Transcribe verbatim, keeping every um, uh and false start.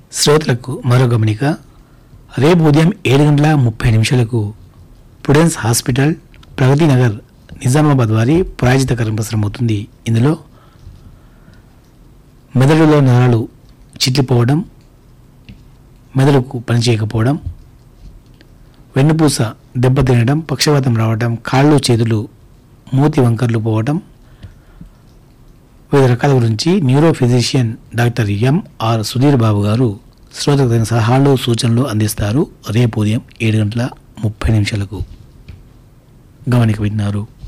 శ్రోతలకు మరో గమనిక. రేపు ఉదయం ఏడు గంటల ముప్పై నిమిషాలకు ప్రుడెన్స్ హాస్పిటల్ ప్రగతి నగర్ నిజామాబాద్ వారి ప్రాయోజిత కార్యక్రమం అవుతుంది. ఇందులో మెదడులో నరాలు చిట్లిపోవడం, మెదడుకు పనిచేయకపోవడం, వెన్నుపూస దెబ్బతినడం, పక్షవాతం రావడం, కాళ్ళు చేతులు మూతి వంకర్లు పోవడం, వివిధ రకాల గురించి neuro physician doctor MR Sudheer Babu గారు శ్రోతలకు తగిన సలహాలు సూచనలు అందిస్తారు. రేపు ఉదయం ఏడు గంటల ముప్పై నిమిషాలకు. గమనిక విన్నారు.